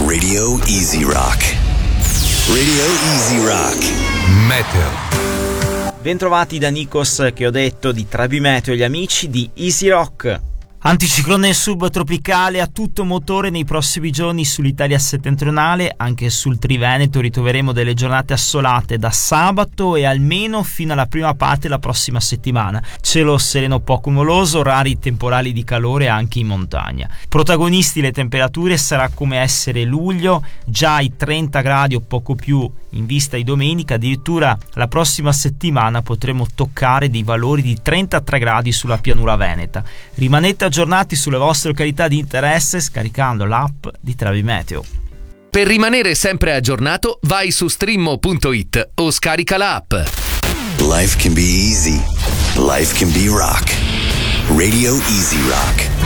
Radio Easy Rock. Radio Easy Rock. Meteo. Bentrovati da Nikos, che ho detto di Trabi Meteo, gli amici di Easy Rock. Anticiclone subtropicale a tutto motore nei prossimi giorni sull'Italia settentrionale, anche sul Triveneto ritroveremo delle giornate assolate da sabato e almeno fino alla prima parte della prossima settimana. Cielo sereno poco nuvoloso, rari temporali di calore anche in montagna. Protagonisti le temperature, sarà come essere luglio, già ai 30 gradi o poco più in vista di domenica, addirittura la prossima settimana potremo toccare dei valori di 33 gradi sulla pianura veneta. Rimanete aggiornati sulle vostre località di interesse scaricando l'app di Trabi Meteo. Per rimanere sempre aggiornato, vai su streammo.it o scarica l'app. Life can be easy. Life can be rock. Radio Easy Rock.